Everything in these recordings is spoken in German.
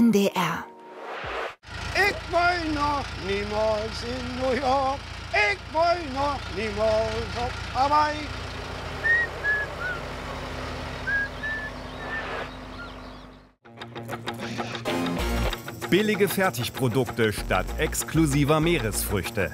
NDR. Ich will noch niemals in New York. Ich will noch niemals auf Hawaii. Billige Fertigprodukte statt exklusiver Meeresfrüchte.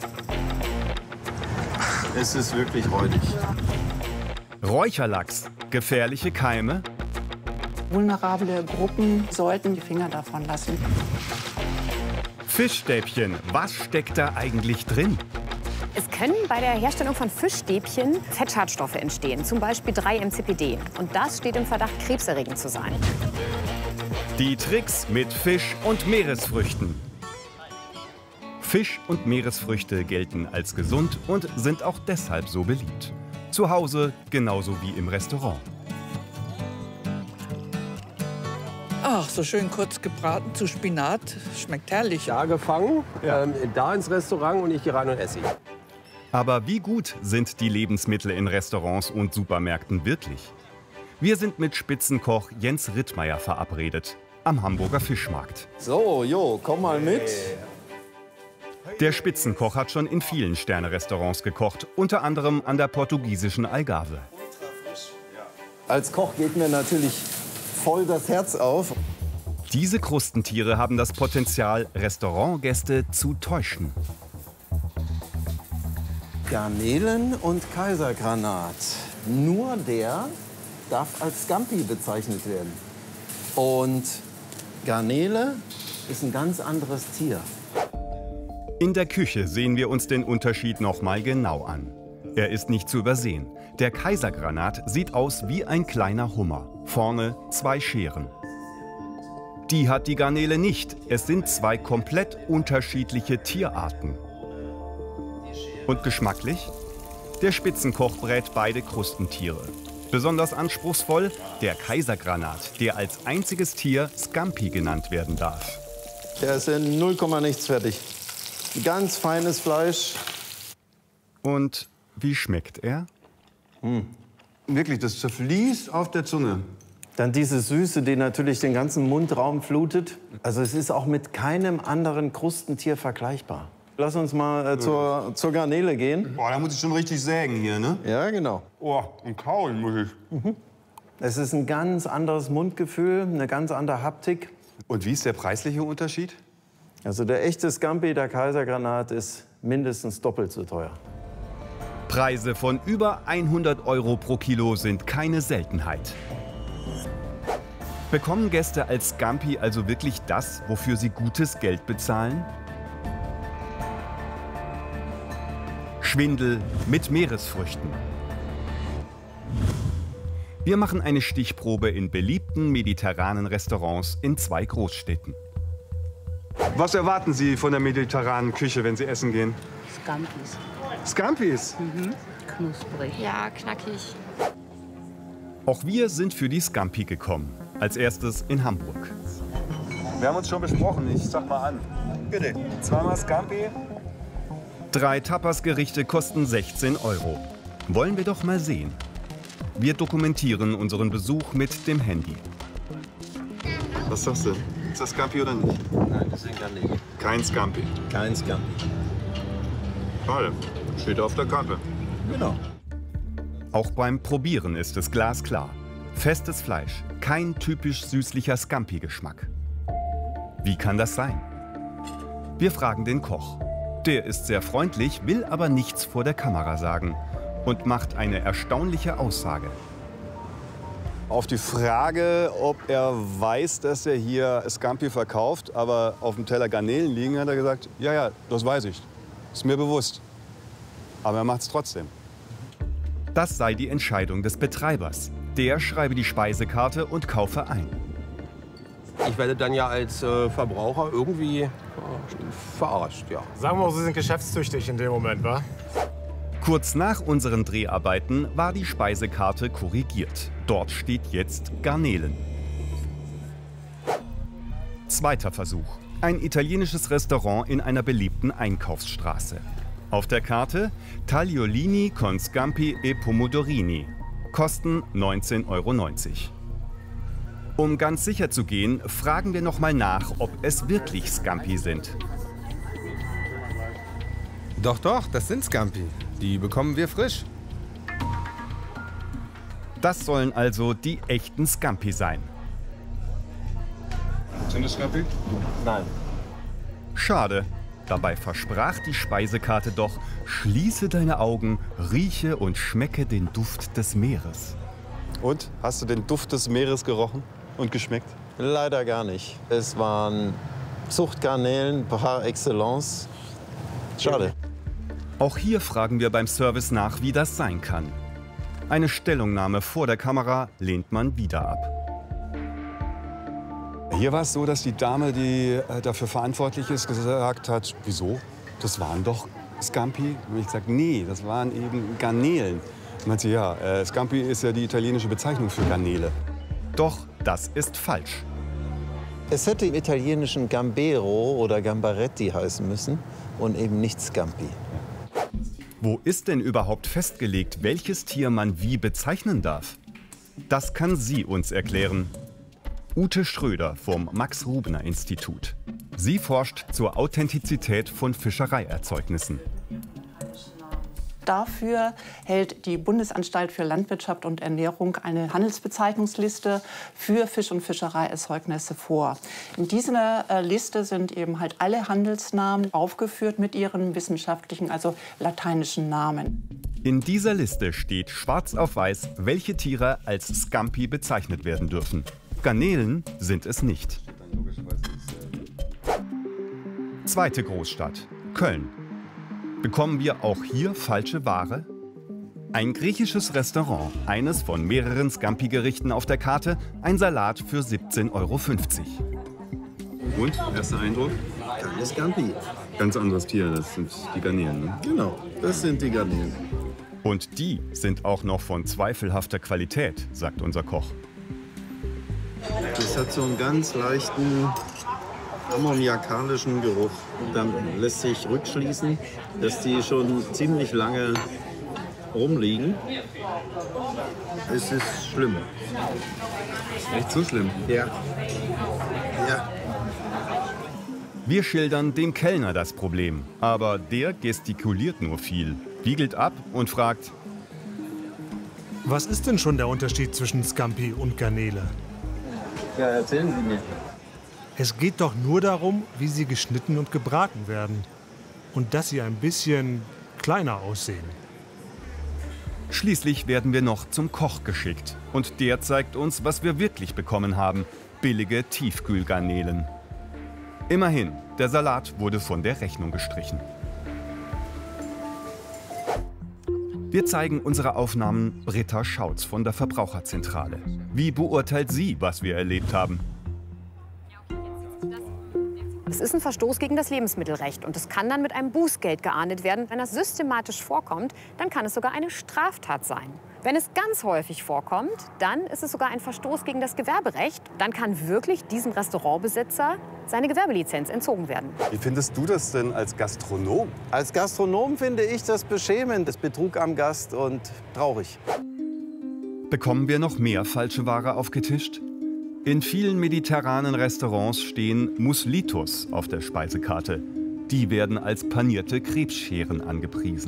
Es ist wirklich räudig. Räucherlachs, gefährliche Keime. Vulnerable Gruppen sollten die Finger davon lassen. Fischstäbchen, was steckt da eigentlich drin? Es können bei der Herstellung von Fischstäbchen Fettschadstoffe entstehen, zum Beispiel 3-MCPD. Und das steht im Verdacht, krebserregend zu sein. Die Tricks mit Fisch und Meeresfrüchten. Fisch und Meeresfrüchte gelten als gesund und sind auch deshalb so beliebt. Zu Hause genauso wie im Restaurant. Ach, so schön kurz gebraten zu Spinat. Schmeckt herrlich. Da gefangen, da ins Restaurant und ich gehe rein und esse. Aber wie gut sind die Lebensmittel in Restaurants und Supermärkten wirklich? Wir sind mit Spitzenkoch Jens Rittmeier verabredet am Hamburger Fischmarkt. So, Jo, komm mal mit. Der Spitzenkoch hat schon in vielen Sterne-Restaurants gekocht, unter anderem an der portugiesischen Algarve. Als Koch geht mir natürlich voll das Herz auf. Diese Krustentiere haben das Potenzial, Restaurantgäste zu täuschen. Garnelen und Kaisergranat. Nur der darf als Scampi bezeichnet werden. Und Garnele ist ein ganz anderes Tier. In der Küche sehen wir uns den Unterschied noch mal genau an. Er ist nicht zu übersehen. Der Kaisergranat sieht aus wie ein kleiner Hummer. Vorne 2 Scheren. Die hat die Garnele nicht. Es sind 2 komplett unterschiedliche Tierarten. Und geschmacklich? Der Spitzenkoch brät beide Krustentiere. Besonders anspruchsvoll der Kaisergranat, der als einziges Tier Scampi genannt werden darf. Der ist in 0, nichts fertig. Ganz feines Fleisch. Und wie schmeckt er? Wirklich, das zerfließt auf der Zunge. Dann diese Süße, die natürlich den ganzen Mundraum flutet. Also es ist auch mit keinem anderen Krustentier vergleichbar. Lass uns mal zur Garnele gehen. Boah, da muss ich schon richtig sägen hier, ne? Ja, genau. Oh, und kauen muss ich. Es ist ein ganz anderes Mundgefühl, eine ganz andere Haptik. Und wie ist der preisliche Unterschied? Also der echte Scampi, der Kaisergranat, ist mindestens doppelt so teuer. Preise von über 100 € pro Kilo sind keine Seltenheit. Bekommen Gäste als Scampi also wirklich das, wofür sie gutes Geld bezahlen? Schwindel mit Meeresfrüchten. Wir machen eine Stichprobe in beliebten mediterranen Restaurants in 2 Großstädten. Was erwarten Sie von der mediterranen Küche, wenn Sie essen gehen? Scampis. Scampis? Knusprig. Ja, knackig. Auch wir sind für die Scampi gekommen. Als erstes in Hamburg. Wir haben uns schon besprochen, ich sag mal an. Bitte. 2-mal Scampi. 3 Tapas-Gerichte kosten 16 €. Wollen wir doch mal sehen. Wir dokumentieren unseren Besuch mit dem Handy. Was sagst du? Ist das Scampi oder nicht? Nein, das sind Garnelen. Kein Scampi. Kein Scampi. Schade. Steht auf der Karte. Genau. Auch beim Probieren ist es glasklar. Festes Fleisch, kein typisch süßlicher Scampi-Geschmack. Wie kann das sein? Wir fragen den Koch. Der ist sehr freundlich, will aber nichts vor der Kamera sagen und macht eine erstaunliche Aussage. Auf die Frage, ob er weiß, dass er hier Scampi verkauft, aber auf dem Teller Garnelen liegen, hat er gesagt, ja, das weiß ich. Ist mir bewusst. Aber er macht es trotzdem. Das sei die Entscheidung des Betreibers. Der schreibe die Speisekarte und kaufe ein. Ich werde dann ja als Verbraucher irgendwie verarscht, ja. Sagen wir mal, Sie sind geschäftstüchtig in dem Moment, wa? Kurz nach unseren Dreharbeiten war die Speisekarte korrigiert. Dort steht jetzt Garnelen. Zweiter Versuch. Ein italienisches Restaurant in einer beliebten Einkaufsstraße. Auf der Karte Tagliolini con Scampi e Pomodorini. Kosten 19,90 €. Um ganz sicher zu gehen, fragen wir noch mal nach, ob es wirklich Scampi sind. Doch, doch, das sind Scampi. Die bekommen wir frisch. Das sollen also die echten Scampi sein. Sind das Scampi? Nein. Schade. Dabei versprach die Speisekarte doch, schließe deine Augen, rieche und schmecke den Duft des Meeres. Und? Hast du den Duft des Meeres gerochen und geschmeckt? Leider gar nicht. Es waren Zuchtgarnelen par excellence. Schade. Auch hier fragen wir beim Service nach, wie das sein kann. Eine Stellungnahme vor der Kamera lehnt man wieder ab. Hier war es so, dass die Dame, die dafür verantwortlich ist, gesagt hat, wieso? Das waren doch Scampi. Und ich gesagt, nee, das waren eben Garnelen. Und meinte sie, ja, Scampi ist ja die italienische Bezeichnung für Garnele. Doch das ist falsch. Es hätte im italienischen Gambero oder Gambaretti heißen müssen und eben nicht Scampi. Wo ist denn überhaupt festgelegt, welches Tier man wie bezeichnen darf? Das kann sie uns erklären. Ute Schröder vom Max-Rubner-Institut. Sie forscht zur Authentizität von Fischereierzeugnissen. Dafür hält die Bundesanstalt für Landwirtschaft und Ernährung eine Handelsbezeichnungsliste für Fisch- und Fischereierzeugnisse vor. In dieser Liste sind eben halt alle Handelsnamen aufgeführt mit ihren wissenschaftlichen, also lateinischen Namen. In dieser Liste steht schwarz auf weiß, welche Tiere als Scampi bezeichnet werden dürfen. Garnelen sind es nicht. Zweite Großstadt, Köln. Bekommen wir auch hier falsche Ware? Ein griechisches Restaurant, eines von mehreren Scampi-Gerichten auf der Karte, ein Salat für 17,50 Euro. Und? Erster Eindruck? Keine Scampi. Ganz anderes Tier, das sind die Garnelen. Ne? Genau, das sind die Garnelen. Und die sind auch noch von zweifelhafter Qualität, sagt unser Koch. Das hat so einen ganz leichten ammoniakalischen Geruch. Dann lässt sich rückschließen, dass die schon ziemlich lange rumliegen. Es ist schlimm. Echt so schlimm? Ja. Ja. Wir schildern dem Kellner das Problem, aber der gestikuliert nur viel, wiegelt ab und fragt: Was ist denn schon der Unterschied zwischen Scampi und Garnele? Ja, erzählen Sie mir. Es geht doch nur darum, wie sie geschnitten und gebraten werden. Und dass sie ein bisschen kleiner aussehen. Schließlich werden wir noch zum Koch geschickt. Und der zeigt uns, was wir wirklich bekommen haben: billige Tiefkühlgarnelen. Immerhin, der Salat wurde von der Rechnung gestrichen. Wir zeigen unsere Aufnahmen Britta Schautz von der Verbraucherzentrale. Wie beurteilt sie, was wir erlebt haben? Es ist ein Verstoß gegen das Lebensmittelrecht und es kann dann mit einem Bußgeld geahndet werden. Wenn das systematisch vorkommt, dann kann es sogar eine Straftat sein. Wenn es ganz häufig vorkommt, dann ist es sogar ein Verstoß gegen das Gewerberecht. Dann kann wirklich diesem Restaurantbesitzer seine Gewerbelizenz entzogen werden. Wie findest du das denn als Gastronom? Als Gastronom finde ich das beschämend, das Betrug am Gast und traurig. Bekommen wir noch mehr falsche Ware aufgetischt? In vielen mediterranen Restaurants stehen Muslitos auf der Speisekarte. Die werden als panierte Krebsscheren angepriesen.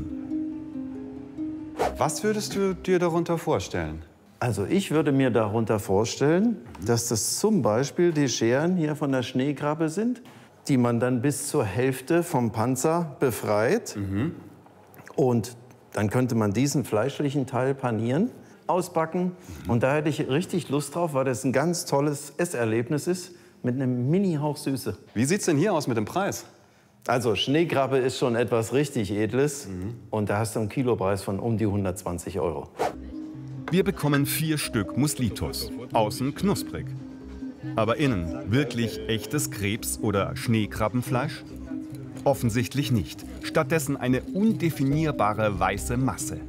Was würdest du dir darunter vorstellen? Also ich würde mir darunter vorstellen, dass das zum Beispiel die Scheren hier von der Schneekrabbe sind, die man dann bis zur Hälfte vom Panzer befreit. Und dann könnte man diesen fleischlichen Teil panieren, ausbacken. Und da hätte ich richtig Lust drauf, weil das ein ganz tolles Esserlebnis ist mit einem Mini-Hauch Süße. Wie sieht's denn hier aus mit dem Preis? Also Schneekrabbe ist schon etwas richtig Edles. Und da hast du einen Kilopreis von um die 120 Euro. Wir bekommen 4 Stück Muslitos, außen knusprig. Aber innen wirklich echtes Krebs- oder Schneekrabbenfleisch? Offensichtlich nicht. Stattdessen eine undefinierbare weiße Masse.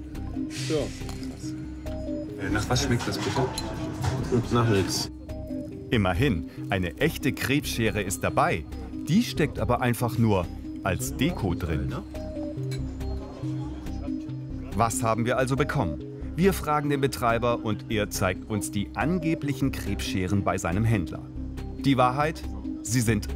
Nach was schmeckt das bitte? Nach nichts. Immerhin, eine echte Krebsschere ist dabei. Die steckt aber einfach nur als Deko drin. Was haben wir also bekommen? Wir fragen den Betreiber und er zeigt uns die angeblichen Krebsscheren bei seinem Händler. Die Wahrheit? Sie sind